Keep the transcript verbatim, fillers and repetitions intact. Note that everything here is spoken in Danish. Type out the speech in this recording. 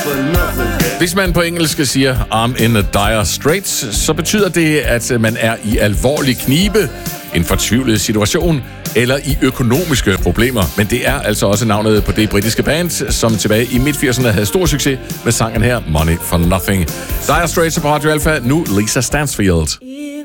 Hvis man på engelsk siger I'm in a dire straits, så betyder det, at man er i alvorlig knibe, en fortvivlet situation eller i økonomiske problemer. Men det er altså også navnet på det britiske band, som tilbage i midt firserne havde stor succes med sangen her, Money for Nothing. Dire Straits på Radio Alpha, nu Lisa Stansfield.